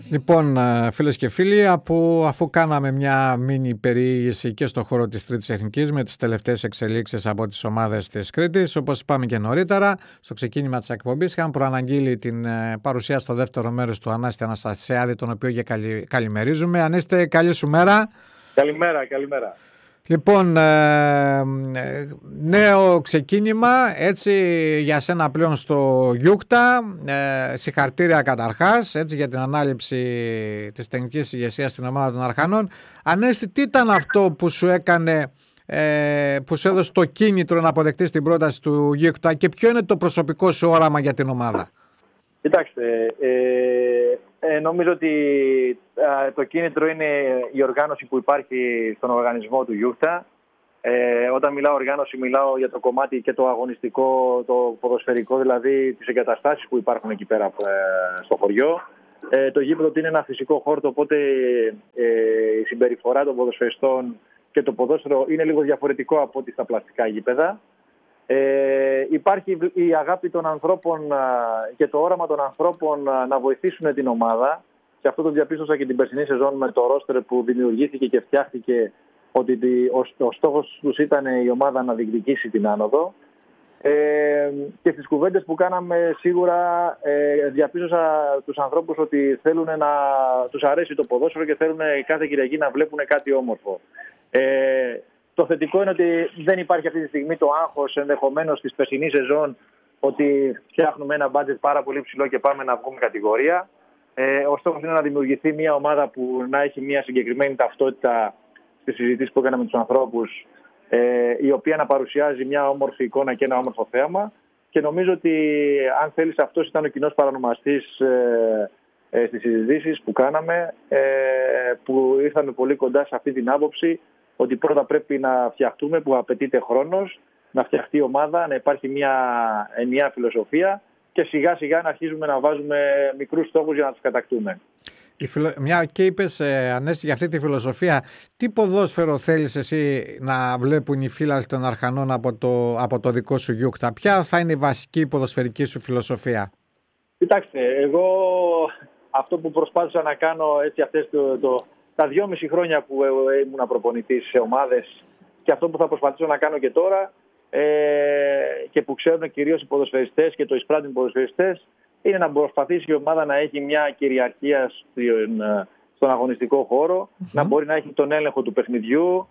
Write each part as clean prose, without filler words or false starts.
Λοιπόν, φίλες και φίλοι, αφού κάναμε μια μίνι περιήγηση και στον χώρο της Τρίτης Εθνικής με τις τελευταίες εξελίξεις από τις ομάδες της Κρήτης, όπως είπαμε και νωρίτερα, στο ξεκίνημα της εκπομπής είχαμε προαναγγείλει την παρουσία στο δεύτερο μέρος του Ανάστη Αναστασιάδη, τον οποίο και καλημερίζουμε. Ανέστη, καλή σου μέρα. Καλημέρα. Λοιπόν, νέο ξεκίνημα, έτσι, για σένα πλέον στο Γιούκτα. Συγχαρητήρια καταρχάς, έτσι, για την ανάληψη της τεχνικής ηγεσίας στην ομάδα των Αρχανών. Ανέστη, τι ήταν αυτό που σου έκανε, που σου έδωσε το κίνητρο να αποδεχτείς την πρόταση του Γιούκτα και ποιο είναι το προσωπικό σου όραμα για την ομάδα? Κοιτάξτε, νομίζω ότι το κίνητρο είναι η οργάνωση που υπάρχει στον οργανισμό του Γιούκτα. Όταν μιλάω οργάνωση, μιλάω για το κομμάτι και το αγωνιστικό, το ποδοσφαιρικό, δηλαδή τις εγκαταστάσεις που υπάρχουν εκεί πέρα στο χωριό. Το γήπεδο είναι ένα φυσικό χόρτο, οπότε η συμπεριφορά των ποδοσφαιριστών και το ποδόσφαιρο είναι λίγο διαφορετικό από ό,τι στα πλαστικά γήπεδα. Υπάρχει η αγάπη των ανθρώπων και το όραμα των ανθρώπων να βοηθήσουν την ομάδα, και αυτό το διαπίστωσα και την περσινή σεζόν με το ρόστερ που δημιουργήθηκε και φτιάχτηκε, ότι ο στόχος τους ήταν η ομάδα να διεκδικήσει την άνοδο. Και στις κουβέντες που κάναμε σίγουρα διαπίστωσα τους ανθρώπους ότι τους αρέσει το ποδόσφαιρο και θέλουν κάθε Κυριακή να βλέπουν κάτι όμορφο. Το θετικό είναι ότι δεν υπάρχει αυτή τη στιγμή το άγχος ενδεχομένως της περσινής σεζόν, ότι φτιάχνουμε ένα μπάτζετ πάρα πολύ ψηλό και πάμε να βγούμε κατηγορία. Ο στόχος είναι να δημιουργηθεί μια ομάδα που να έχει μια συγκεκριμένη ταυτότητα στις συζητήσεις που έκανα με τους ανθρώπους, η οποία να παρουσιάζει μια όμορφη εικόνα και ένα όμορφο θέαμα. Και νομίζω ότι, αν θέλεις, αυτός ήταν ο κοινός παρανομαστής στις συζητήσεις που κάναμε, που ήρθαμε πολύ κοντά σε αυτή την άποψη, ότι πρώτα πρέπει να φτιαχτούμε, που απαιτείται χρόνος, να φτιαχτεί η ομάδα, να υπάρχει μια ενιαία φιλοσοφία και σιγά σιγά να αρχίζουμε να βάζουμε μικρούς στόχους για να τους κατακτούμε. Μια και είπες, Ανέστη, για αυτή τη φιλοσοφία, τι ποδόσφαιρο θέλεις εσύ να βλέπουν οι φίλοι των Αρχανών από το δικό σου Γιούκτα? Ποια θα είναι η βασική ποδοσφαιρική σου φιλοσοφία? Κοιτάξτε, εγώ αυτό που προσπάθησα να κάνω έτσι τα 2,5 χρόνια που ήμουν προπονητής σε ομάδες, και αυτό που θα προσπαθήσω να κάνω και τώρα, και που ξέρουν κυρίως οι ποδοσφαιριστές και το εισπράττουν οι ποδοσφαιριστές, είναι να προσπαθήσει η ομάδα να έχει μια κυριαρχία στον αγωνιστικό χώρο, να μπορεί να έχει τον έλεγχο του παιχνιδιού,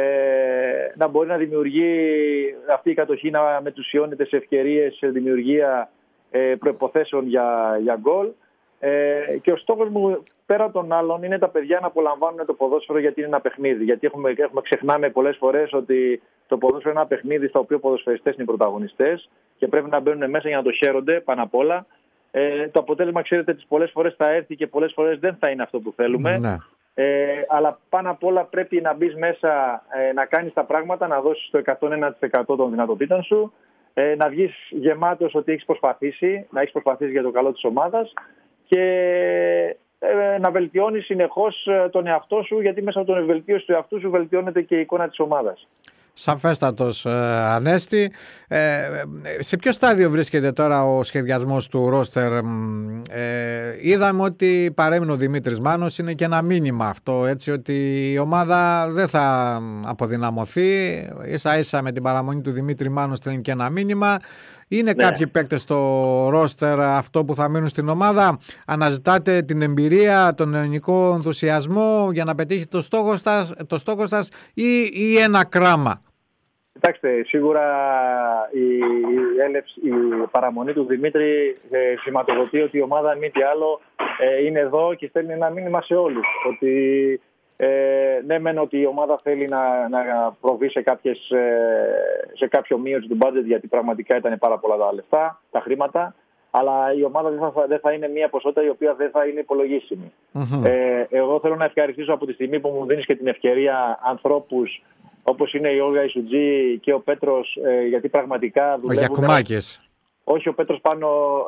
να μπορεί να δημιουργεί αυτή η κατοχή, να μετουσιώνεται σε ευκαιρίες, σε δημιουργία προϋποθέσεων για γκολ. Και ο στόχος μου, πέρα των άλλων, είναι τα παιδιά να απολαμβάνουν το ποδόσφαιρο, γιατί είναι ένα παιχνίδι. Γιατί ξεχνάμε πολλές φορές ότι το ποδόσφαιρο είναι ένα παιχνίδι στο οποίο οι ποδοσφαιριστές είναι οι πρωταγωνιστές και πρέπει να μπαίνουν μέσα για να το χαίρονται πάνω απ' όλα. Το αποτέλεσμα, ξέρετε, τις πολλές φορές θα έρθει και πολλές φορές δεν θα είναι αυτό που θέλουμε. Ναι. Αλλά πάνω απ' όλα πρέπει να μπεις μέσα, να κάνεις τα πράγματα, να δώσεις το 101% των δυνατοτήτων σου, να βγεις γεμάτος ότι έχεις προσπαθήσει, να έχεις προσπαθήσει για το καλό της ομάδας και να βελτιώνεις συνεχώς τον εαυτό σου, γιατί μέσα από τον βελτίωση του εαυτού σου βελτιώνεται και η εικόνα της ομάδας. Σαφέστατος, Ανέστη. Σε ποιο στάδιο βρίσκεται τώρα ο σχεδιασμός του ρόστερ? Είδαμε ότι παρέμεινε ο Δημήτρης Μάνος, είναι και ένα μήνυμα αυτό, έτσι, ότι η ομάδα δεν θα αποδυναμωθεί. Ίσα ίσα με την παραμονή του Δημήτρη Μάνου στέλνει και ένα μήνυμα. Είναι κάποιοι παίκτες στο ρόστερ αυτό που θα μείνουν στην ομάδα? Αναζητάτε την εμπειρία, τον ελληνικό ενθουσιασμό για να πετύχει το στόχο σας ή ένα κράμα? Κοιτάξτε, σίγουρα η παραμονή του Δημήτρη σηματοδοτεί ότι η ομάδα, αν μη τι άλλο, είναι εδώ και στέλνει ένα μήνυμα σε όλους. Ότι ναι, μεν ότι η ομάδα θέλει να προβεί σε κάποιο μείωση του budget, γιατί πραγματικά ήταν πάρα πολλά τα λεφτά, τα χρήματα, αλλά η ομάδα δεν θα είναι μια ποσότητα η οποία δεν θα είναι υπολογίσιμη. Εγώ θέλω να ευχαριστήσω από τη στιγμή που μου δίνεις και την ευκαιρία ανθρώπους όπως είναι η Όλγα Ισουτζή και ο Πέτρος, γιατί πραγματικά δουλεύουν. Ο Γιακουμάκης. Όχι, ο Πέτρος πάνω,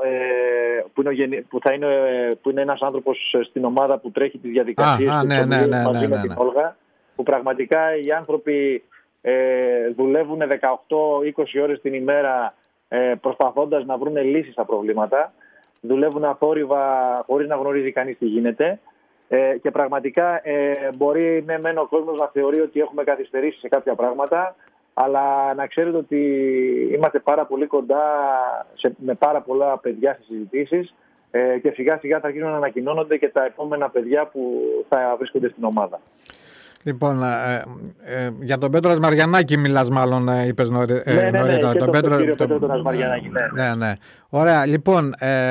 που είναι ένας άνθρωπος στην ομάδα που τρέχει τις διαδικασίες μαζί με την Όλγα, που πραγματικά οι άνθρωποι δουλεύουν 18-20 ώρες την ημέρα προσπαθώντας να βρουν λύσεις στα προβλήματα. δουλεύουν αθόρυβα χωρίς να γνωρίζει κανείς τι γίνεται. Και πραγματικά μπορεί μεν ο κόσμος να θεωρεί ότι έχουμε καθυστερήσει σε κάποια πράγματα, αλλά να ξέρετε ότι είμαστε πάρα πολύ κοντά με πάρα πολλά παιδιά στις συζητήσεις και σιγά σιγά θα αρχίσουν να ανακοινώνονται και τα επόμενα παιδιά που θα βρίσκονται στην ομάδα. Λοιπόν, για τον Πέτρο Ασμαριανάκη μιλάς μάλλον, είπες νωρίτερα. Ναι, και τον κύριο Πέτρο τον Ασμαριανάκη. Ναι. Ωραία, λοιπόν,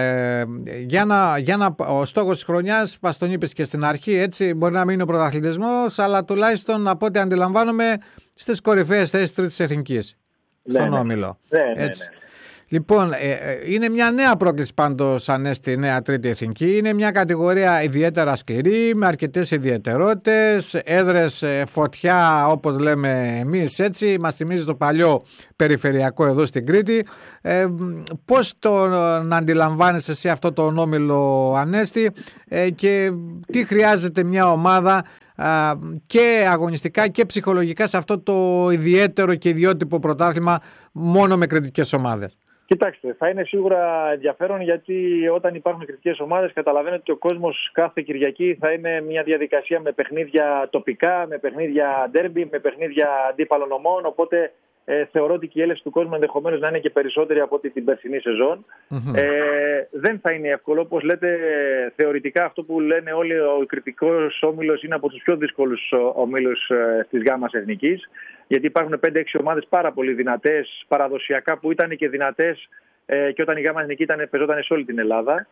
ο στόχος της χρονιάς, μας τον είπες και στην αρχή, έτσι, μπορεί να μην είναι ο πρωταθλητισμός, αλλά τουλάχιστον από ό,τι αντιλαμβάνομαι στις κορυφαίες θέσεις τρίτης εθνικής, στον Όμιλο. Ναι. Λοιπόν, είναι μια νέα πρόκληση πάντως, Ανέστη, νέα τρίτη εθνική. Είναι μια κατηγορία ιδιαίτερα σκληρή, με αρκετές ιδιαιτερότητες, έδρες φωτιά όπως λέμε εμείς, έτσι. Μας θυμίζει το παλιό περιφερειακό εδώ στην Κρήτη. Πώς να αντιλαμβάνεσαι εσύ αυτό τον Όμιλο, Ανέστη, και τι χρειάζεται μια ομάδα και αγωνιστικά και ψυχολογικά σε αυτό το ιδιαίτερο και ιδιότυπο πρωτάθλημα μόνο με κριτικές ομάδες? Κοιτάξτε, θα είναι σίγουρα ενδιαφέρον, γιατί όταν υπάρχουν κριτικές ομάδες καταλαβαίνετε ότι ο κόσμος κάθε Κυριακή θα είναι μια διαδικασία με παιχνίδια τοπικά, με παιχνίδια ντέρμπι, με παιχνίδια αντίπαλων ομών. Οπότε θεωρώ ότι και η έλευση του κόσμου ενδεχομένως να είναι και περισσότερη από ό,τι την περσινή σεζόν. Δεν θα είναι εύκολο. Όπως λέτε, θεωρητικά αυτό που λένε όλοι, ο κριτικός όμιλος είναι από τους πιο δύσκολους ομίλους της γάμας εθνικής. Γιατί υπάρχουν 5-6 ομάδες πάρα πολύ δυνατές, παραδοσιακά, που ήταν και δυνατές και όταν η γάμα εθνική παίζονταν σε όλη την Ελλάδα.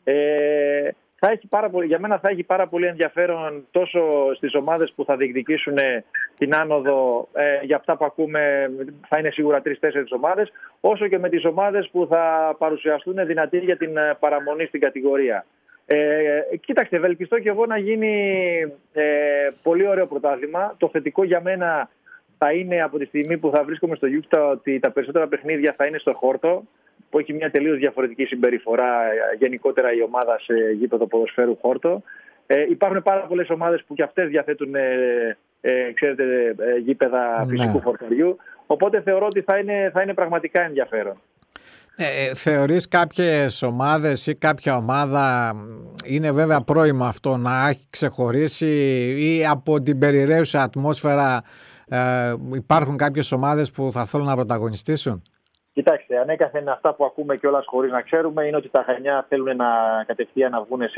Για μένα θα έχει πάρα πολύ ενδιαφέρον τόσο στις ομάδες που θα διεκδικήσουν την άνοδο, για αυτά που ακούμε θα είναι σίγουρα 3-4 ομάδες, όσο και με τις ομάδες που θα παρουσιαστούν δυνατοί για την παραμονή στην κατηγορία. Κοίταξτε, ευελπιστώ και εγώ να γίνει πολύ ωραίο πρωτάθλημα. Το θετικό για μένα θα είναι από τη στιγμή που θα βρίσκομαι στο Γιούκτα ότι τα περισσότερα παιχνίδια θα είναι στο χόρτο, που έχει μια τελείως διαφορετική συμπεριφορά γενικότερα η ομάδα σε γήπεδο ποδοσφαίρου χόρτο. Υπάρχουν πάρα πολλές ομάδες που και αυτές διαθέτουν γήπεδα φυσικού χορταριού, οπότε θεωρώ ότι θα είναι πραγματικά ενδιαφέρον. Θεωρείς κάποιες ομάδες ή κάποια ομάδα, είναι βέβαια πρόημο αυτό, να έχει ξεχωρίσει ή από την περιραίουσα ατμόσφαιρα υπάρχουν κάποιες ομάδες που θα θέλουν να πρωταγωνιστήσουν? Κοιτάξτε, ανέκαθεν αυτά που ακούμε κιόλας χωρίς να ξέρουμε είναι ότι τα Χανιά θέλουν να κατευθείαν να βγουν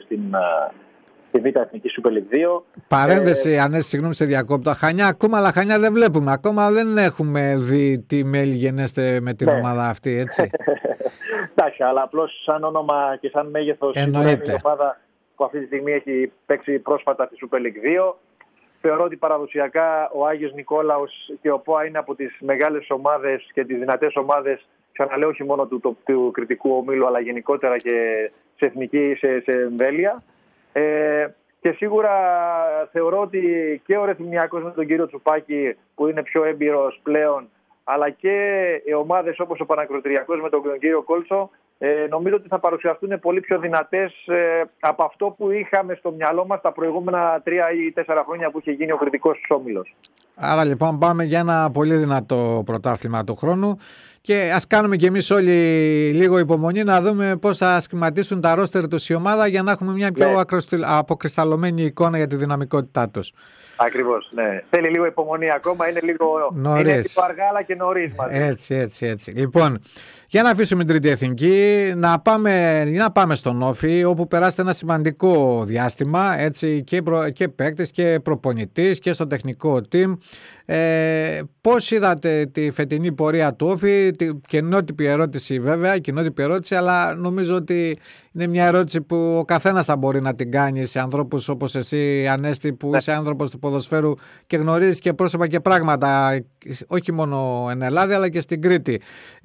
στη Β' Εθνική Super League 2. Παρένθεση, Ανέστη, συγγνώμη σε διακόπτω. Χανιά ακόμα, αλλά Χανιά δεν βλέπουμε. Ακόμα δεν έχουμε δει τι μέλη γενέστε με την ομάδα αυτή, έτσι. Εντάξει, αλλά απλώς σαν όνομα και σαν μέγεθος είναι η ομάδα που αυτή τη στιγμή έχει παίξει πρόσφατα στη Super League 2. Θεωρώ ότι παραδοσιακά ο Άγιος Νικόλαος και ο ΠΟΑ είναι από τις μεγάλες ομάδες και τις δυνατές ομάδες, ξαναλέω, όχι μόνο του κριτικού ομίλου, αλλά γενικότερα και σε εθνική, σε εμβέλεια. Και σίγουρα θεωρώ ότι και ο Ρεθυμνιακός με τον κύριο Τσουπάκη, που είναι πιο έμπειρος πλέον, αλλά και οι ομάδες όπως ο Πανακροτηριακός με τον κύριο Κόλτσο, νομίζω ότι θα παρουσιαστούν πολύ πιο δυνατές από αυτό που είχαμε στο μυαλό μας τα προηγούμενα 3 ή 4 χρόνια που είχε γίνει ο κριτικός όμιλος. Άρα λοιπόν πάμε για ένα πολύ δυνατό πρωτάθλημα του χρόνου και ας κάνουμε και εμείς όλοι λίγο υπομονή να δούμε πώς θα σχηματίσουν τα ρόστερ τους η ομάδα για να έχουμε μια πιο αποκρισταλωμένη εικόνα για τη δυναμικότητά τους. Ακριβώς, ναι. Θέλει λίγο υπομονή ακόμα, είναι λίγο αργά αλλά και νωρίς μαζί. Έτσι. Λοιπόν, για να αφήσουμε την τρίτη εθνική, να πάμε στον Όφη, όπου περάσετε ένα σημαντικό διάστημα, έτσι, και παίκτης και προπονητής και στο τεχνικό team. Πώς είδατε τη φετινή πορεία του Όφη? Κοινότυπη ερώτηση βέβαια, αλλά νομίζω ότι είναι μια ερώτηση που ο καθένας θα μπορεί να την κάνει σε ανθρώπους όπως εσύ, Ανέστη, που είσαι άνθρωπος του ποδοσφαίρου και γνωρίζεις και πρόσωπα και πράγματα, όχι μόνο εν Ελλάδα αλλά και στην Κρήτη.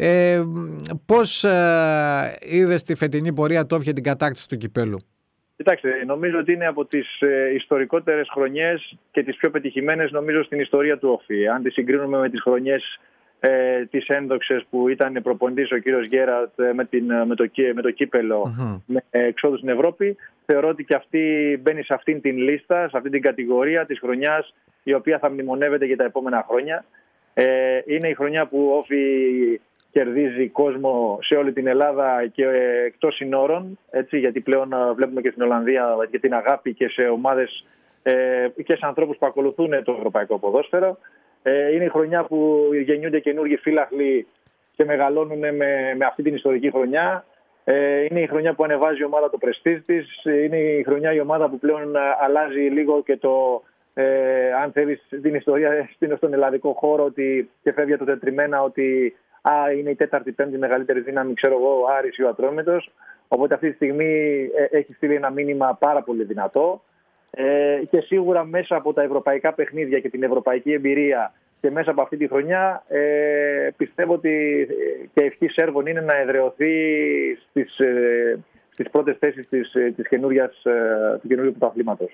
Πώς είδες τη φετινή πορεία του Όφη για την κατάκτηση του κυπέλου? Κοιτάξτε, νομίζω ότι είναι από τις ιστορικότερες χρονιές και τις πιο πετυχημένες, νομίζω, στην ιστορία του Όφη. Αν τις συγκρίνουμε με τις χρονιές τις ένδοξες που ήταν προπονητής ο κύριος Γκέρατ με το κύπελο, με εξόδου στην Ευρώπη, θεωρώ ότι και αυτή μπαίνει σε αυτήν την λίστα, σε αυτήν την κατηγορία της χρονιάς η οποία θα μνημονεύεται για τα επόμενα χρόνια. Είναι η χρονιά που ο Όφη κερδίζει κόσμο σε όλη την Ελλάδα και εκτός συνόρων, έτσι, γιατί πλέον βλέπουμε και στην Ολλανδία και την αγάπη και σε ομάδες και σε ανθρώπους που ακολουθούν το ευρωπαϊκό ποδόσφαιρο. Είναι η χρονιά που γεννιούνται καινούργιοι φύλαχλοι και μεγαλώνουν με αυτή την ιστορική χρονιά. Είναι η χρονιά που ανεβάζει η ομάδα το πρεστίζ της. Είναι η χρονιά η ομάδα που πλέον αλλάζει λίγο και αν θέλεις, την ιστορία στον ελλαδικό χώρο και φεύγει το τετριμένα ότι είναι η τέταρτη-πέμπτη μεγαλύτερη δύναμη, ξέρω εγώ, ο Άρης ή ο Ατρόμητος. Οπότε αυτή τη στιγμή έχει στείλει ένα μήνυμα πάρα πολύ δυνατό. Και σίγουρα μέσα από τα ευρωπαϊκά παιχνίδια και την ευρωπαϊκή εμπειρία και μέσα από αυτή τη χρονιά πιστεύω ότι και ευχής έργων είναι να εδραιωθεί στις πρώτες θέσεις του καινούριου πρωταθλήματος.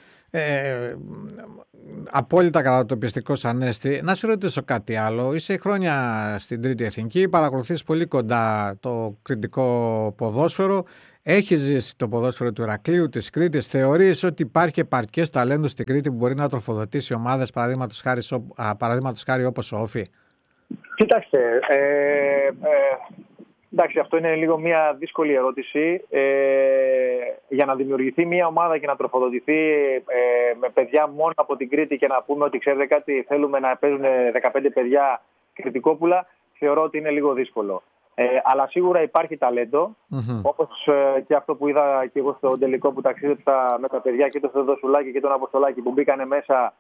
Απόλυτα κατατοπιστικός, Ανέστη. Να σε ρωτήσω κάτι άλλο. Είσαι χρόνια στην Τρίτη Εθνική, παρακολουθείς πολύ κοντά το κριτικό ποδόσφαιρο. Έχεις ζήσει το ποδόσφαιρο του Ηρακλείου, της Κρήτης. Θεωρείς ότι υπάρχει επαρκές ταλέντο στην Κρήτη που μπορεί να τροφοδοτήσει ομάδες, παραδείγματος χάρη όπως ο Όφη? Κοιτάξτε, εντάξει, αυτό είναι λίγο μια δύσκολη ερώτηση. Για να δημιουργηθεί μια ομάδα και να τροφοδοτηθεί με παιδιά μόνο από την Κρήτη και να πούμε ότι ξέρετε κάτι, θέλουμε να παίζουν 15 παιδιά κριτικόπουλα, θεωρώ ότι είναι λίγο δύσκολο. Αλλά σίγουρα υπάρχει ταλέντο, όπως και αυτό που είδα και εγώ στο τελικό που ταξίδεψα με τα παιδιά και τον Θεοδοσουλάκη και τον Αποστολάκη που μπήκανε μέσα,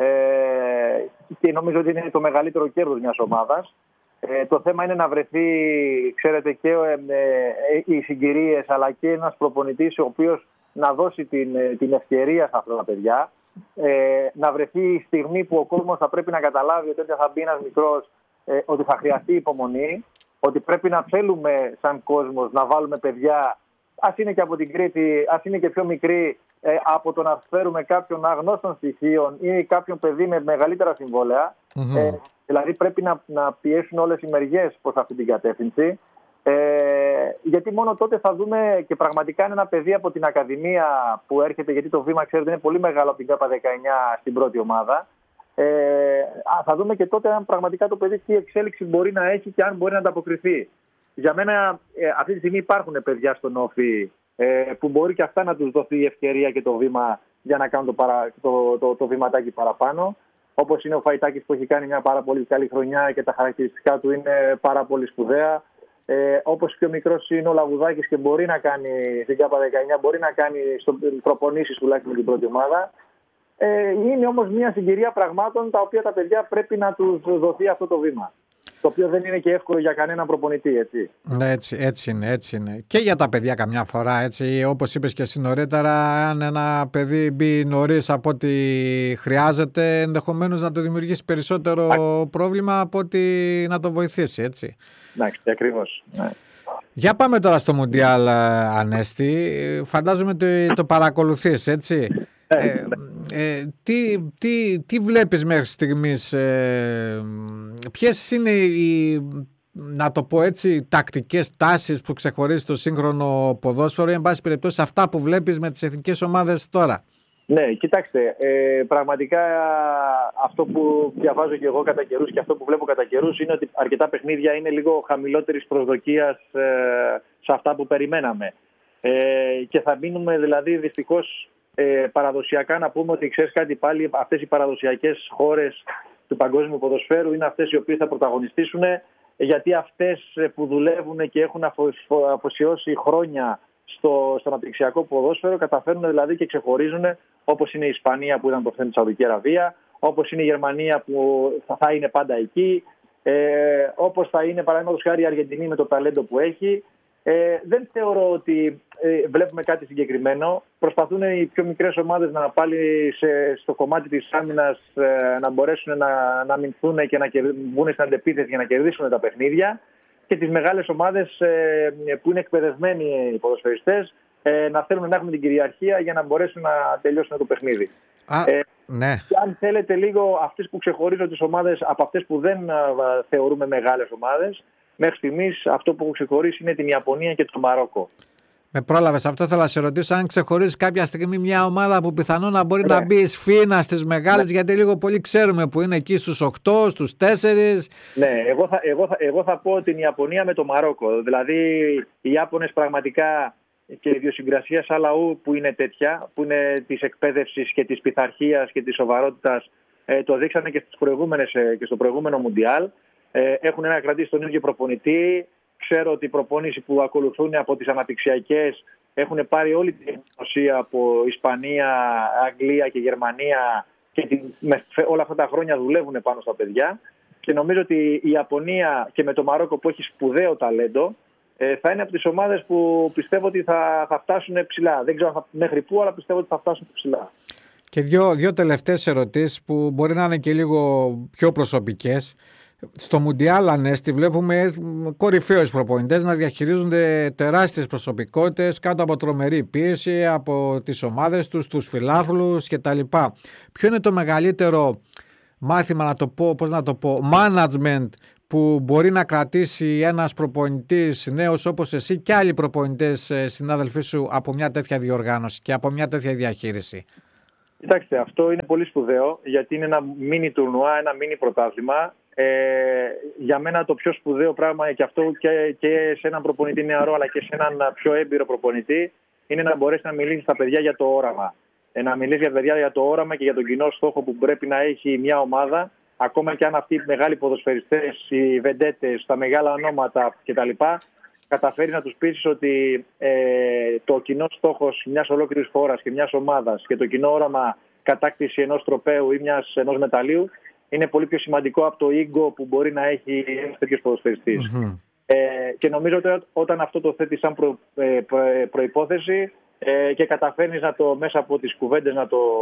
και νομίζω ότι είναι το μεγαλύτερο κέρδος μιας ομάδας. Το θέμα είναι να βρεθεί, ξέρετε, και οι συγκυρίες αλλά και ένας προπονητής ο οποίος να δώσει την ευκαιρία σε αυτά τα παιδιά, να βρεθεί η στιγμή που ο κόσμος θα πρέπει να καταλάβει ότι θα μπει ένας μικρός, ότι θα χρειαστεί υπομονή, ότι πρέπει να θέλουμε σαν κόσμος να βάλουμε παιδιά, ας είναι και από την Κρήτη, ας είναι και πιο μικρή, από το να φέρουμε κάποιον αγνώστων στοιχείων ή κάποιον παιδί με μεγαλύτερα συμβόλαια. Δηλαδή πρέπει να πιέσουν όλες οι μεριές προς αυτή την κατεύθυνση, γιατί μόνο τότε θα δούμε και πραγματικά είναι ένα παιδί από την Ακαδημία που έρχεται, γιατί το βήμα, ξέρετε, είναι πολύ μεγάλο από την ΚΑΠΑ19 στην πρώτη ομάδα. Θα δούμε και τότε αν πραγματικά το παιδί τι εξέλιξη μπορεί να έχει και αν μπορεί να ανταποκριθεί. Για μένα αυτή τη στιγμή υπάρχουν παιδιά στον Όφη που μπορεί και αυτά να τους δοθεί η ευκαιρία και το βήμα για να κάνουν το βηματάκι παραπάνω. Όπως είναι ο Φαϊτάκης που έχει κάνει μια πάρα πολύ καλή χρονιά και τα χαρακτηριστικά του είναι πάρα πολύ σπουδαία. Όπως πιο μικρός είναι ο Λαγουδάκης και μπορεί να κάνει στην ΚΑΠΑ19, μπορεί να κάνει προπονήσεις τουλάχιστον με την πρώτη ομάδα. Είναι όμως μια συγκυρία πραγμάτων τα οποία τα παιδιά πρέπει να τους δοθεί αυτό το βήμα. Το οποίο δεν είναι και εύκολο για κανέναν προπονητή, έτσι. Έτσι είναι. Και για τα παιδιά καμιά φορά, έτσι, όπως είπες και εσύ νωρίτερα, αν ένα παιδί μπει νωρίς από ό,τι χρειάζεται, ενδεχομένως να το δημιουργήσει περισσότερο πρόβλημα από ότι να το βοηθήσει, έτσι. Εντάξει, ακριβώς. Ναι. Για πάμε τώρα στο Μουντιάλ, Ανέστη. Φαντάζομαι ότι το παρακολουθείς, έτσι. Τι βλέπεις μέχρι στιγμής, ποιες είναι οι, να το πω έτσι, τακτικές τάσεις που ξεχωρίζει το σύγχρονο ποδόσφαιρο ή εν πάση περιπτώσει αυτά που βλέπεις με τις εθνικές ομάδες τώρα? Ναι, κοιτάξτε, πραγματικά αυτό που διαβάζω και εγώ κατά καιρούς και αυτό που βλέπω κατά καιρούς είναι ότι αρκετά παιχνίδια είναι λίγο χαμηλότερης προσδοκίας σε αυτά που περιμέναμε, και θα μείνουμε δηλαδή δυστυχώς παραδοσιακά να πούμε ότι ξέρεις κάτι, πάλι αυτές οι παραδοσιακές χώρες του παγκόσμιου ποδοσφαίρου είναι αυτές οι οποίες θα πρωταγωνιστήσουν, γιατί αυτές που δουλεύουν και έχουν αφοσιώσει χρόνια στο αναπτυξιακό ποδόσφαιρο καταφέρνουν δηλαδή και ξεχωρίζουν, όπως είναι η Ισπανία που ήταν το θέμα της Σαουδική Αραβία, όπως είναι η Γερμανία που θα είναι πάντα εκεί, όπως θα είναι παραδείγματος χάρη η Αργεντινή με το ταλέντο που έχει. Δεν θεωρώ ότι βλέπουμε κάτι συγκεκριμένο. Προσπαθούν οι πιο μικρές ομάδες να πάλι στο κομμάτι της άμυνας να μπορέσουν να αμυνθούν και να βγουν στην αντεπίθεση για να κερδίσουν τα παιχνίδια. Και τις μεγάλες ομάδες που είναι εκπαιδευμένοι οι ποδοσφαιριστές να θέλουν να έχουν την κυριαρχία για να μπορέσουν να τελειώσουν το παιχνίδι. Ναι. Και αν θέλετε λίγο αυτές που ξεχωρίζουν τις ομάδες από αυτές που δεν θεωρούμε μεγάλες ομάδες, μέχρι στιγμής αυτό που έχω ξεχωρίσει είναι την Ιαπωνία και το Μαρόκο. Με πρόλαβες, αυτό θέλω να σε ρωτήσω, αν ξεχωρίζει κάποια στιγμή μια ομάδα που πιθανόν να μπορεί να μπει σφήνα στις μεγάλες, γιατί λίγο πολύ ξέρουμε που είναι εκεί στους 8, στους 4. Ναι, εγώ θα πω την Ιαπωνία με το Μαρόκο. Δηλαδή οι Ιάπωνες πραγματικά και η ιδιοσυγκρασία σαν λαού που είναι τέτοια, που είναι της εκπαίδευσης και της πειθαρχίας και της σοβαρότητας, το δείξανε και και στο προηγούμενο Μουντιάλ. Έχουν ένα κρατήσει τον ίδιο προπονητή. Ξέρω ότι οι προπόνηση που ακολουθούν από τις αναπτυξιακές έχουν πάρει όλη την γνωσία από Ισπανία, Αγγλία και Γερμανία και όλα αυτά τα χρόνια δουλεύουν πάνω στα παιδιά. Και νομίζω ότι η Ιαπωνία και με το Μαρόκο που έχει σπουδαίο ταλέντο θα είναι από τις ομάδες που πιστεύω ότι θα φτάσουν ψηλά. Δεν ξέρω μέχρι πού, αλλά πιστεύω ότι θα φτάσουν ψηλά. Και δύο τελευταίες ερωτήσεις που μπορεί να είναι και λίγο πιο προσωπικές. Στο Μουντιάλ, Ανέστη, βλέπουμε κορυφαίους προπονητές να διαχειρίζονται τεράστιες προσωπικότητες κάτω από τρομερή πίεση από τις ομάδες τους, τους φιλάθλους κτλ. Ποιο είναι το μεγαλύτερο μάθημα, management που μπορεί να κρατήσει ένας προπονητής νέος όπως εσύ και άλλοι προπονητές συνάδελφοί σου από μια τέτοια διοργάνωση και από μια τέτοια διαχείριση? Κοιτάξτε, αυτό είναι πολύ σπουδαίο, γιατί είναι ένα μίνι τουρνουά, ένα μίνι πρωτάθλημα. Για μένα το πιο σπουδαίο πράγμα και αυτό και σε έναν προπονητή νεαρό αλλά και σε έναν πιο έμπειρο προπονητή είναι να μπορέσει να μιλήσει στα παιδιά για το όραμα. Να μιλήσει για τα παιδιά για το όραμα και για τον κοινό στόχο που πρέπει να έχει μια ομάδα, ακόμα και αν αυτοί οι μεγάλοι ποδοσφαιριστές, οι βεντέτες, τα μεγάλα ονόματα κτλ. Καταφέρει να τους πείσεις ότι το κοινό στόχος μιας ολόκληρης χώρας και μιας ομάδας και το κοινό όραμα κατάκτηση ενός τροπαίου ή ενός μεταλλίου είναι πολύ πιο σημαντικό από το ego που μπορεί να έχει ένας τέτοιος ποδοσφαιριστής. Mm-hmm. Και νομίζω ότι όταν αυτό το θέτει σαν προϋπόθεση και καταφέρνεις μέσα από τις κουβέντες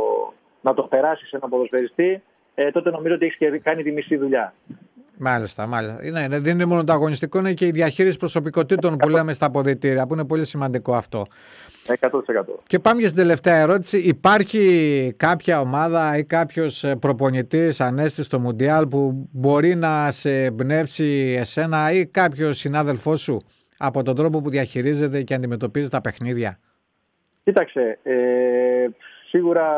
να το περάσεις σε έναν ποδοσφαιριστή, τότε νομίζω ότι έχεις κάνει τη μισή δουλειά. Μάλιστα. Δεν είναι μόνο το αγωνιστικό, είναι και η διαχείριση προσωπικότητων που λέμε στα αποδυτήρια, που είναι πολύ σημαντικό αυτό. 100%. Και πάμε για στην τελευταία ερώτηση. Υπάρχει κάποια ομάδα ή κάποιος προπονητής, Ανέστη, στο Μουντιάλ που μπορεί να σε εμπνεύσει εσένα ή κάποιο συνάδελφό σου από τον τρόπο που διαχειρίζεται και αντιμετωπίζει τα παιχνίδια? Κοίταξε, σίγουρα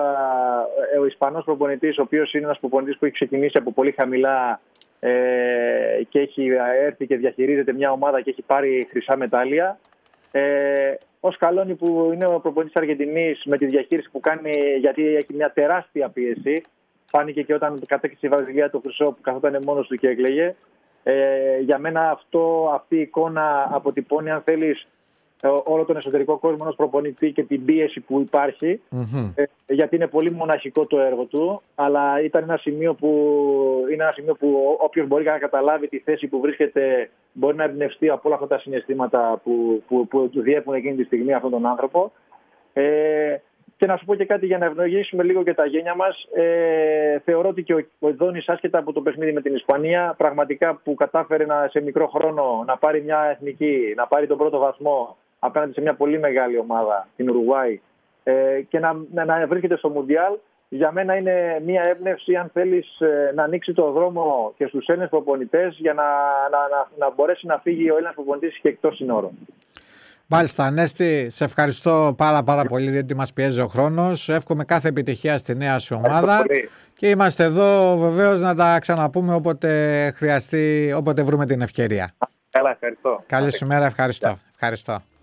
ο Ισπανός προπονητής, ο οποίος είναι ένας προπονητής που έχει ξεκινήσει από πολύ χαμηλά και έχει έρθει και διαχειρίζεται μια ομάδα και έχει πάρει χρυσά μετάλλια. Ο Σκαλόνι, που είναι ο προπονητής της Αργεντινής, με τη διαχείριση που κάνει, γιατί έχει μια τεράστια πίεση. Φάνηκε και όταν κατέκτησε η Βραζιλία το χρυσό που καθόταν μόνος του και έκλαιγε. Για μένα αυτή η εικόνα αποτυπώνει, αν θέλεις, όλο τον εσωτερικό κόσμο ενός προπονητή και την πίεση που υπάρχει, γιατί είναι πολύ μοναχικό το έργο του, αλλά ήταν ένα σημείο που όποιος μπορεί να καταλάβει τη θέση που βρίσκεται μπορεί να εμπνευστεί από όλα αυτά τα συναισθήματα που του διέπουν εκείνη τη στιγμή αυτόν τον άνθρωπο. Και να σου πω και κάτι για να ευνογήσουμε λίγο και τα γένια μας. Θεωρώ ότι και ο Ιδόνης, άσχετα από το παιχνίδι με την Ισπανία, πραγματικά που κατάφερε σε μικρό χρόνο να πάρει μια εθνική, να πάρει τον πρώτο βαθμό απέναντι σε μια πολύ μεγάλη ομάδα, την Ουρουγουάη, και να βρίσκεται στο Μουντιάλ, για μένα είναι μια έμπνευση, αν θέλεις, να ανοίξει το δρόμο και στους Έλληνες προπονητές για να μπορέσει να φύγει ο Έλληνας προπονητής και εκτός συνόρων. Μάλιστα, Ανέστη, σε ευχαριστώ πάρα πολύ, γιατί μας πιέζει ο χρόνος. Εύχομαι κάθε επιτυχία στη νέα σου ομάδα και είμαστε εδώ βεβαίως να τα ξαναπούμε όποτε χρειαστεί, όποτε βρούμε την ευκαιρία. Καλά, ευχαριστώ. Καλή σου μέρα, ευχαριστώ.